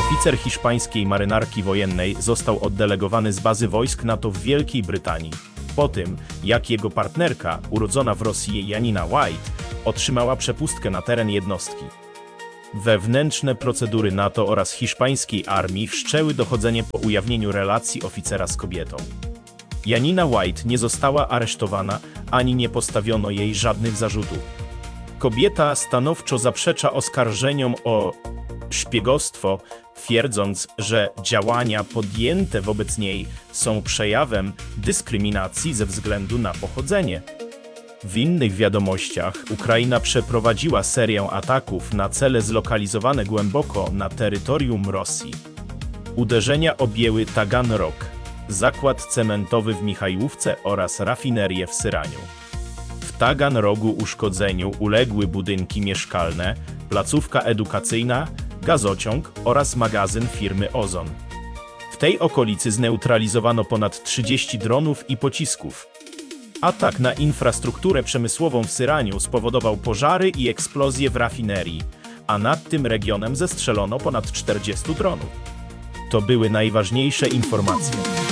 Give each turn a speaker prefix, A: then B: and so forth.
A: Oficer hiszpańskiej marynarki wojennej został oddelegowany z bazy wojsk NATO w Wielkiej Brytanii, po tym, jak jego partnerka, urodzona w Rosji Janina White, otrzymała przepustkę na teren jednostki. Wewnętrzne procedury NATO oraz hiszpańskiej armii wszczęły dochodzenie po ujawnieniu relacji oficera z kobietą. Janina White nie została aresztowana, ani nie postawiono jej żadnych zarzutów. Kobieta stanowczo zaprzecza oskarżeniom o szpiegostwo, twierdząc, że działania podjęte wobec niej są przejawem dyskryminacji ze względu na pochodzenie. W innych wiadomościach Ukraina przeprowadziła serię ataków na cele zlokalizowane głęboko na terytorium Rosji. Uderzenia objęły Taganrog, zakład cementowy w Michajłówce oraz rafinerię w Syraniu. W Taganrogu uszkodzeniu uległy budynki mieszkalne, placówka edukacyjna, gazociąg oraz magazyn firmy Ozon. W tej okolicy zneutralizowano ponad 30 dronów i pocisków. Atak na infrastrukturę przemysłową w Syraniu spowodował pożary i eksplozje w rafinerii, a nad tym regionem zestrzelono ponad 40 dronów. To były najważniejsze informacje.